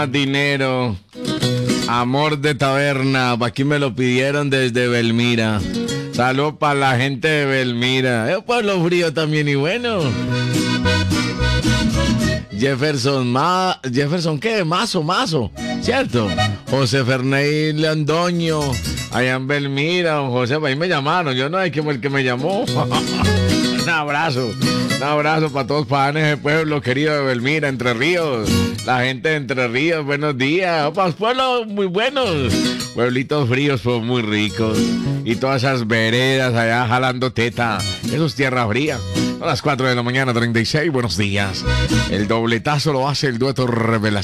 Dinero, amor de taberna, aquí me lo pidieron desde Belmira. Salud para la gente de Belmira. Es pueblo frío también y bueno. Jefferson, ¿qué? Mazo, ¿cierto? José Ferney Landoño, allá en Belmira, don José, ahí me llamaron, yo no hay que el que me llamó. Un abrazo para todos panes de pueblo querido de Belmira, Entre Ríos. La gente de Entre Ríos, buenos días. Pues pueblos muy buenos. Pueblitos fríos, pues muy ricos. Y todas esas veredas allá jalando teta. Eso es tierra fría. A las 4 de la mañana, 36, buenos días. El dobletazo lo hace el dueto Revelación.